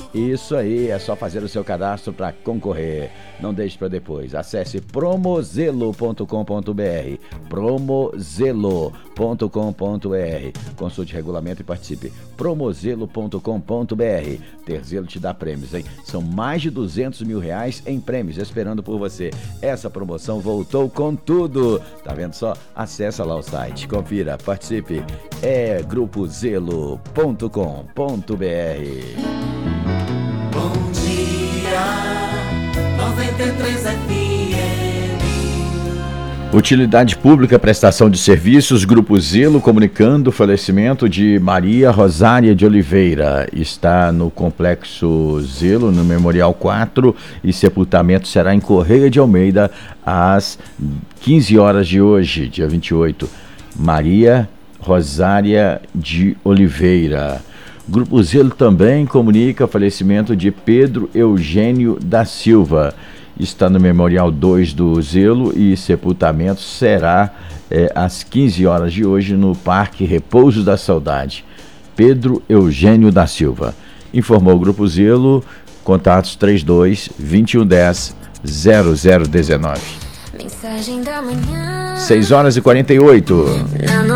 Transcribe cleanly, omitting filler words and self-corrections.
Isso aí, é só fazer o seu cadastro para concorrer. Não deixe para depois. Acesse promozelo.com.br. Promozelo.com.br. Consulte regulamento e participe. Promozelo.com.br. Ter Zelo te dá prêmios, hein? São mais de R$200 mil em prêmios esperando por você. Essa promoção voltou com tudo. Tá vendo só? Acesse lá o site. Confira, participe. É grupozelo.com.br. Bom dia, 93 FM. Utilidade Pública, Prestação de Serviços, Grupo Zelo comunicando o falecimento de Maria Rosária de Oliveira. Está no Complexo Zelo, no Memorial 4, e sepultamento será em Correia de Almeida às 15 horas de hoje, dia 28. Maria Rosária de Oliveira. Grupo Zelo também comunica o falecimento de Pedro Eugênio da Silva. Está no Memorial 2 do Zelo e sepultamento será às 15 horas de hoje no Parque Repouso da Saudade. Pedro Eugênio da Silva. Informou o Grupo Zelo, contatos 32 2110 0019. Mensagem da manhã. 6 horas e 48.